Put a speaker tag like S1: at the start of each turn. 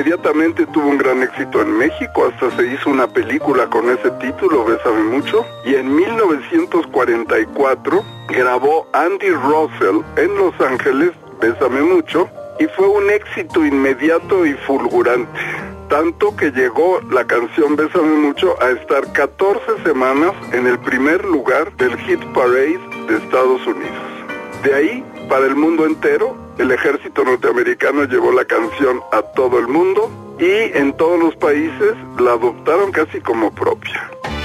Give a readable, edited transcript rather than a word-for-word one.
S1: Inmediatamente tuvo un gran éxito en México, hasta se hizo una película con ese título, Bésame Mucho, y en 1944 grabó Andy Russell en Los Ángeles, Bésame Mucho, y fue un éxito inmediato y fulgurante, tanto que llegó la canción Bésame Mucho a estar 14 semanas en el primer lugar del Hit Parade de Estados Unidos. De ahí, para el mundo entero, el ejército norteamericano llevó la canción a todo el mundo y en todos los países la adoptaron casi como propia.